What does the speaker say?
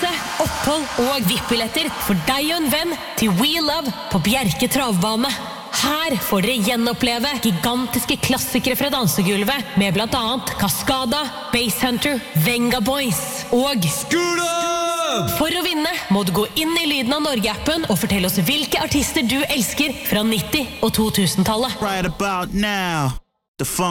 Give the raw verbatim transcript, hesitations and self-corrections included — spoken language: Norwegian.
reise, opphold og V I P-billetter for deg og en venn til We Love på Bjerke travbane. Her får dere gjenoppleve gigantiske klassikere fra dansegulvet med blant annet Cascada, Basshunter, Venga Boys og Scooter! For å vinne må du gå inn i Lyden av Norge-appen og fortelle oss hvilke artister du elsker fra nitti- og to tusen-tallet. Right about now, the fun